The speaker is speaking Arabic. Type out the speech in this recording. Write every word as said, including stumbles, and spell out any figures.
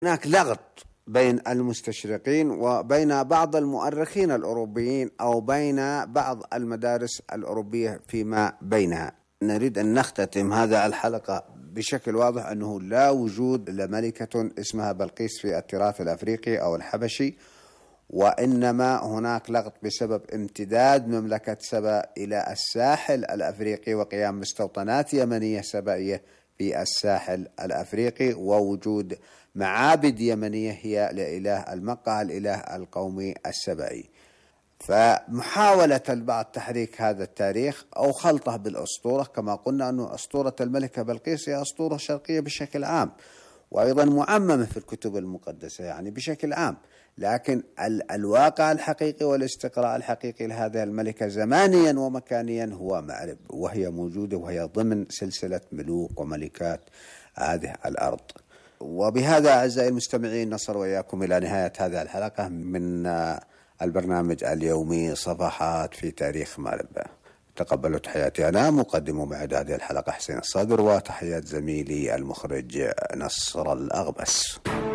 هناك لغط بين المستشرقين وبين بعض المؤرخين الأوروبيين أو بين بعض المدارس الأوروبية فيما بينها. نريد أن نختتم هذا الحلقة بشكل واضح أنه لا وجود لملكة اسمها بلقيس في التراث الأفريقي أو الحبشي، وإنما هناك لغط بسبب امتداد مملكة سبأ إلى الساحل الأفريقي وقيام مستوطنات يمنية سبائية في الساحل الأفريقي ووجود معابد يمنية هي لإله المقة الإله القومي السبائي. فمحاولة البعض تحريك هذا التاريخ أو خلطه بالأسطورة، كما قلنا أن أسطورة الملكة بلقيس هي أسطورة شرقية بشكل عام وأيضا معممة في الكتب المقدسة يعني بشكل عام، لكن ال الواقع الحقيقي والاستقراء الحقيقي لهذه الملكة زمانيا ومكانيا هو معرب، وهي موجودة وهي ضمن سلسلة ملوك وملكات هذه الأرض. وبهذا أعزائي المستمعين نصل وإياكم إلى نهاية هذه الحلقة من البرنامج اليومي صفحات في تاريخ مأرب. تقبلوا تحياتي أنا مقدم ومعد هذه الحلقة حسين الصادر، وتحيات زميلي المخرج نصر الأغبس.